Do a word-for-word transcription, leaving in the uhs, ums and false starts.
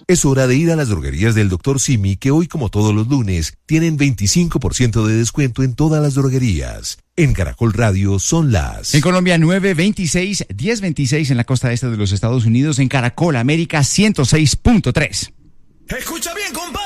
Es hora de ir a las droguerías del doctor Simi, que hoy, como todos los lunes, tienen veinticinco por ciento de descuento en todas las droguerías. En Caracol Radio son las... En Colombia, nueve veintiséis, diez veintiséis en la costa este de los Estados Unidos. En Caracol América, ciento seis punto tres. Escucha bien, compadre.